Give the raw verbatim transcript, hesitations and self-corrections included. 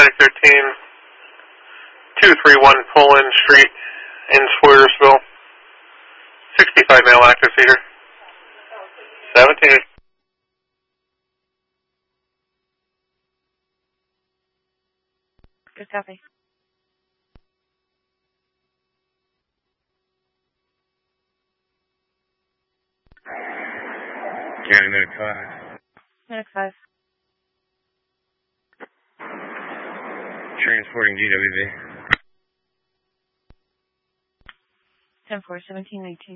Medic thirteen, two three one Poland Street in Squaresville. sixty-five male active seater. seventeen. Good copy. County Medic five. Medic five. Transporting G W B. ten four, seventeen eighteen.